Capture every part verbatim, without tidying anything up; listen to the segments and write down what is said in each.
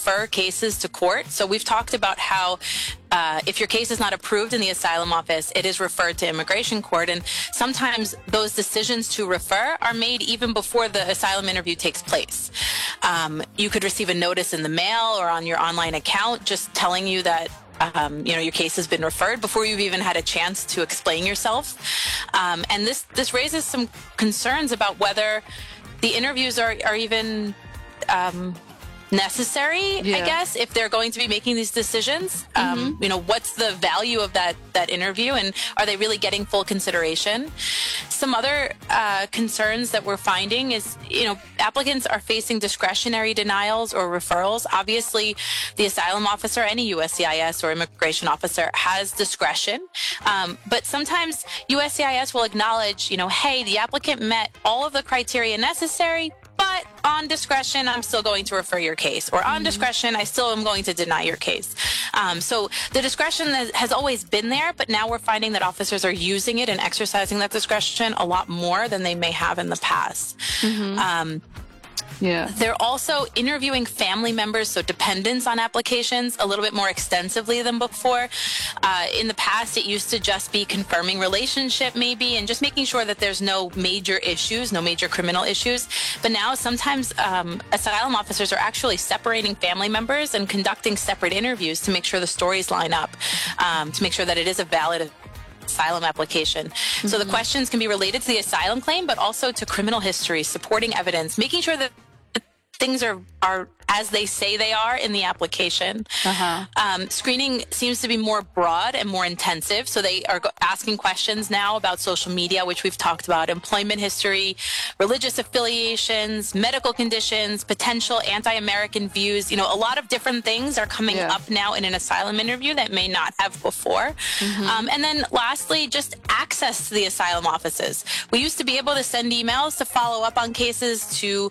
refer cases to court. So we've talked about how uh, if your case is not approved in the asylum office, it is referred to immigration court. And sometimes those decisions to refer are made even before the asylum interview takes place. Um, you could receive a notice in the mail or on your online account just telling you that Um, you know, your case has been referred before you've even had a chance to explain yourself. Um, and this, this raises some concerns about whether the interviews are, are even um, necessary, yeah. I guess, if they're going to be making these decisions. Um, Mm-hmm. you know, what's the value of that, that interview, and are they really getting full consideration? Some other uh, concerns that we're finding is, you know, applicants are facing discretionary denials or referrals. Obviously, the asylum officer, any U S C I S or immigration officer, has discretion. Um, but sometimes U S C I S will acknowledge, you know, hey, the applicant met all of the criteria necessary, but on discretion, I'm still going to refer your case. Or on mm-hmm. discretion, I still am going to deny your case. Um, so the discretion has always been there, but now we're finding that officers are using it and exercising that discretion a lot more than they may have in the past. Mm-hmm. Um, Yeah. They're also interviewing family members, so dependents on applications, a little bit more extensively than before. Uh, in the past, it used to just be confirming relationship maybe and just making sure that there's no major issues, no major criminal issues. But now sometimes um, asylum officers are actually separating family members and conducting separate interviews to make sure the stories line up, um, to make sure that it is a valid asylum application. Mm-hmm. So the questions can be related to the asylum claim, but also to criminal history, supporting evidence, making sure that things are, are as they say they are in the application. Uh-huh. Um, screening seems to be more broad and more intensive. So they are asking questions now about social media, which we've talked about, employment history, religious affiliations, medical conditions, potential anti-American views. You know, a lot of different things are coming yeah. up now in an asylum interview that may not have before. Mm-hmm. Um, and then lastly, just access to the asylum offices. We used to be able to send emails to follow up on cases, to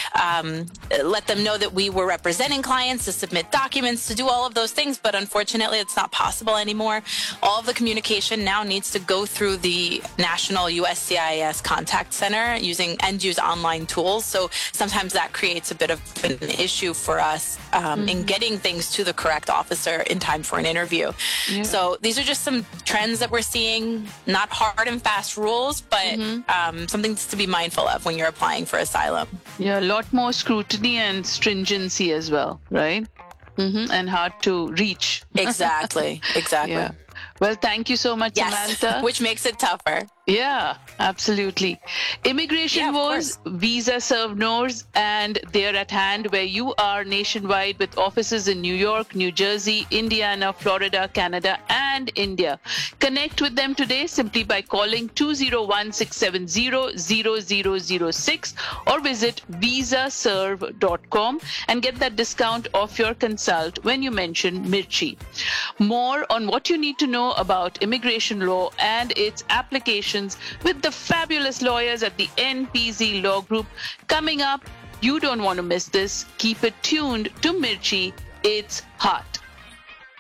um, let them know that we were representing clients, to submit documents, to do all of those things. But unfortunately, it's not possible anymore. All of the communication now needs to go through the national U S C I S contact center using and use online tools. So sometimes that creates a bit of an issue for us um, mm-hmm. in getting things to the correct officer in time for an interview. Yeah. So these are just some trends that we're seeing, not hard and fast rules, but mm-hmm. um, something to be mindful of when you're applying for asylum. Yeah, a lot more scrutiny and stringency as well, right? Mm-hmm. And hard to reach. Exactly, exactly. Yeah. Well, thank you so much, yes. Samantha. Which makes it tougher. Yeah, absolutely. Immigration yeah, Wars, Visa Serve Noors, and they're at hand where you are, nationwide, with offices in New York, New Jersey, Indiana, Florida, Canada, and India. Connect with them today simply by calling two zero one, six seven zero, zero zero zero six or visit visa serve dot com and get that discount off your consult when you mention Mirchi. More on what you need to know about immigration law and its applications with the fabulous lawyers at the N P Z Law Group coming up. You don't want to miss this. Keep it tuned to Mirchi. It's hot.